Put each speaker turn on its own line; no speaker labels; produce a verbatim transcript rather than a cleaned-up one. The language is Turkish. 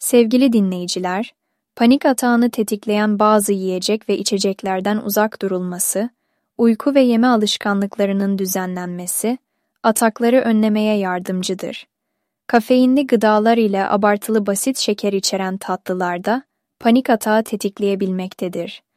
Sevgili dinleyiciler, panik atağını tetikleyen bazı yiyecek ve içeceklerden uzak durulması, uyku ve yeme alışkanlıklarının düzenlenmesi, atakları önlemeye yardımcıdır. Kafeinli gıdalar ile abartılı basit şeker içeren tatlılar da panik atağı tetikleyebilmektedir.